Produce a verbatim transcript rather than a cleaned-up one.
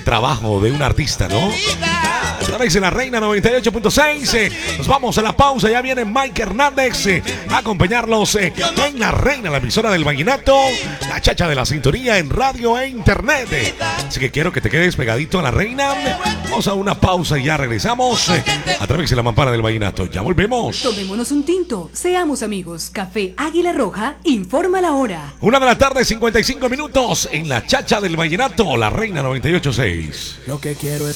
trabajo de un artista, ¿no? Otra vez en la Reina noventa y ocho punto seis. Eh, nos vamos a la pausa. Ya viene Mike Hernández eh, a acompañarlos eh, en la Reina, la emisora del vallenato, la chacha de la sintonía en radio e internet. Eh, así que quiero que te quedes pegadito a la Reina. Vamos a una pausa y ya regresamos eh, a través de la mampara del vallenato. Ya volvemos. Tomémonos un tinto. Seamos amigos. Café Águila Roja informa la hora. Una de la tarde, cincuenta y cinco minutos en la chacha del vallenato, la Reina noventa y ocho punto seis. Lo que quiero es